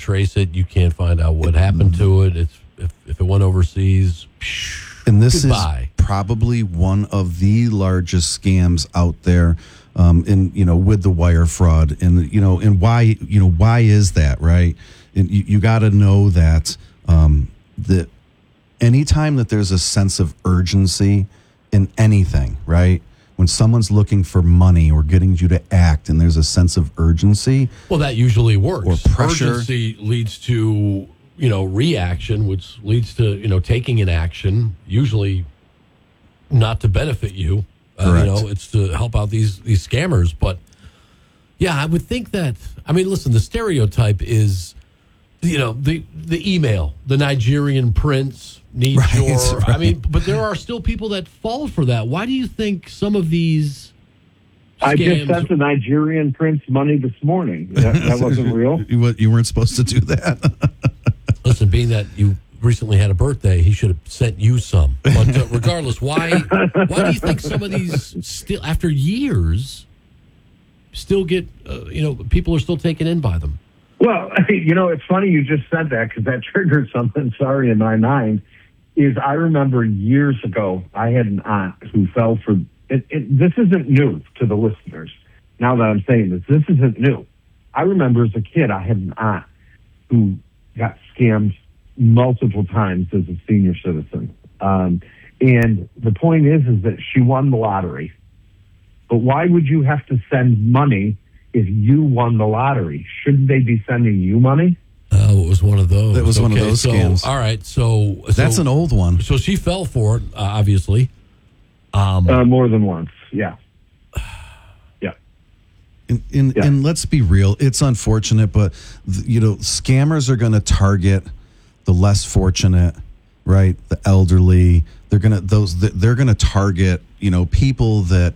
trace it. You can't find out what happened to it. It's if it went overseas. And this goodbye. is probably one of the largest scams out there, with the wire fraud, and why is that, right? And you got to know that that anytime that there's a sense of urgency in anything, right? When someone's looking for money or getting you to act, and there's a sense of urgency, Well, that usually works. Or pressure. Urgency leads to reaction, which leads to taking an action. Usually, not to benefit you. Correct. It's to help out these scammers. But yeah, I would think that. I mean, listen, the stereotype is, the email, the Nigerian prince needs your. Right. I mean, but there are still people that fall for that. Why do you think some of these? I just scams- sent the Nigerian prince money this morning. That wasn't real. You weren't supposed to do that. Listen, being that you recently had a birthday, he should have sent you some. But regardless, why do you think some of these still, after years, still get, people are still taken in by them? Well, it's funny you just said that because that triggered something, sorry, in my mind, is I remember years ago, I had an aunt who fell for, this isn't new to the listeners. Now that I'm saying this isn't new. I remember as a kid, I had an aunt who got scammed multiple times as a senior citizen. And the point is that she won the lottery. But why would you have to send money if you won the lottery? Shouldn't they be sending you money? Oh, it was one of those. That was one of those scams. All right, so That's an old one. So she fell for it, obviously. More than once, yeah. And let's be real, it's unfortunate, but scammers are going to target the less fortunate, right? The elderly. They're going to target people that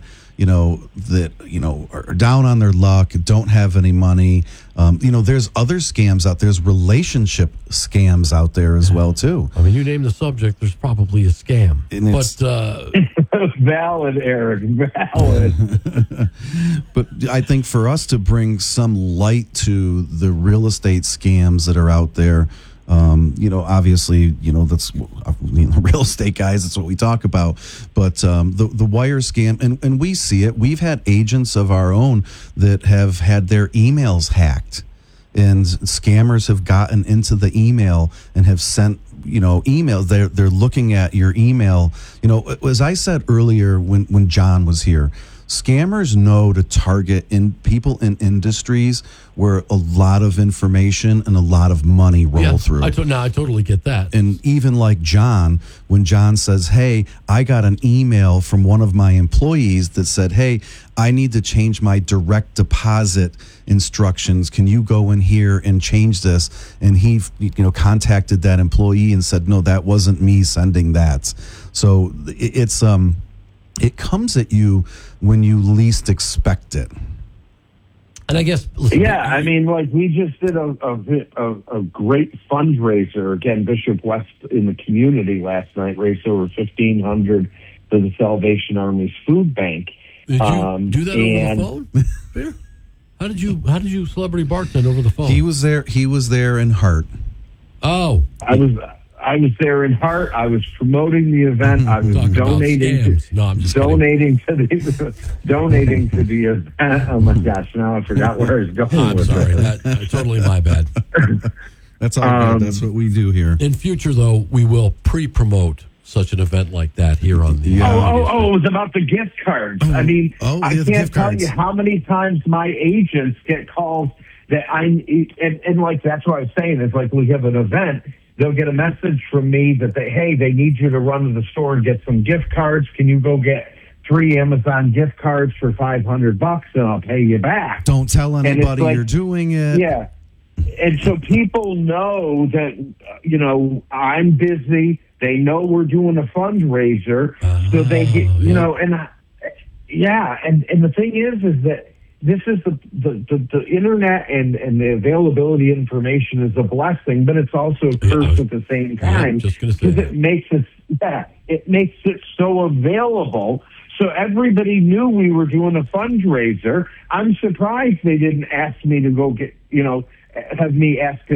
are down on their luck, don't have any money. There's other scams out there. There's relationship scams out there as well too. I mean, you name the subject, there's probably a scam. But valid, Eric, valid. But I think for us to bring some light to the real estate scams that are out there, obviously, that's the real estate guys. That's what we talk about. But the wire scam, and we see it. We've had agents of our own that have had their emails hacked, and scammers have gotten into the email and have sent emails. They're looking at your email. As I said earlier when John was here, scammers know to target people in industries where a lot of information and a lot of money roll through. I totally get that. And even like John, when John says, hey, I got an email from one of my employees that said, hey, I need to change my direct deposit instructions. Can you go in here and change this? And he, contacted that employee and said, no, that wasn't me sending that. So it comes at you when you least expect it. And I guess, I mean, like we just did a great fundraiser. Again, Bishop West in the community last night raised over $1,500 for the Salvation Army's food bank. Did you do that over the phone? Bear? How did you celebrity bartend over the phone? He was there in heart. Oh, I was there in heart. I was promoting the event. I was donating to the event. Oh my gosh! Now I forgot where I was going. I'm sorry. That's totally my bad. That's all good. That's what we do here. In future, though, we will pre-promote such an event like that here on the. It was about the gift cards. I mean, I can't tell you how many times my agents get calls that and like that's what I was saying. It's like we have an event. They'll get a message from me that they need you to run to the store and get some gift cards. Can you go get 3 Amazon gift cards for $500 and I'll pay you back? Don't tell anybody you're doing it. Yeah. And so people know that, I'm busy. They know we're doing a fundraiser. So they get, and the thing is that this is the internet and the availability of information is a blessing, but it's also a curse at the same time because it makes it so available. So everybody knew we were doing a fundraiser. I'm surprised they didn't ask me to go get, have me ask